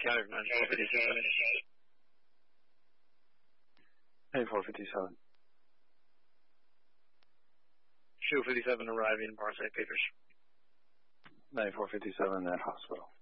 Skype, 9457. 9457. 257 arriving, Parsec Papers. 9457 at hospital.